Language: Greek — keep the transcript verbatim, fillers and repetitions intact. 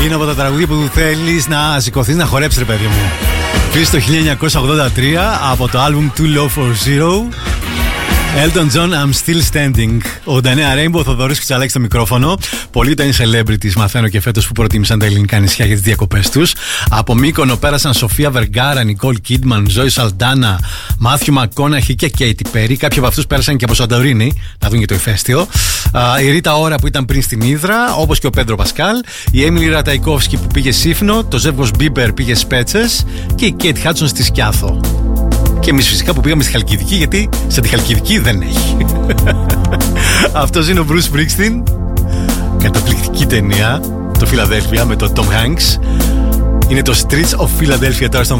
Είναι από τα τραγούδια που θέλεις να σηκωθείς να χορέψεις, ρε παιδί μου. Πίσω το χίλια εννιακόσια ογδόντα τρία από το album Too Low for Zero. Elton John, I'm Still Standing. ογδόντα εννέα Rainbow, Θοδωρής Κουτσαλάκης στο μικρόφωνο. Πολλοί ήταν celebrities, μαθαίνω και φέτος, που προτίμησαν τα ελληνικά νησιά για τις διακοπές τους. Από Μύκονο πέρασαν Σοφία Βεργάρα, Νικόλ Κίντμαν, Ζόι Σαλντάνα, Μάθιου Μακκόναχι και Κέιτι Πέρι. Κάποιοι από αυτούς πέρασαν και από Σαντορίνη να δουν και το ηφαίστειο. Η Ρίτα Ωρα που ήταν πριν στην Ύδρα, όπως και ο Πέντρο Πασκάλ. Η Έμιλι Ραταϊκόφσκι που πήγε Σύφνο. Το ζεύγος Μπίμπερ πήγε Σπέτσες. Και η Κέιτ Χάτσον στη Σκιάθο. Και εμείς φυσικά που πήγαμε στη Χαλκιδική, γιατί σε τη Χαλκιδική δεν έχει. Αυτός είναι ο Bruce Springsteen. Καταπληκτική ταινία, το Philadelphia, με τον Tom Hanks. Είναι το Streets of Philadelphia τώρα στο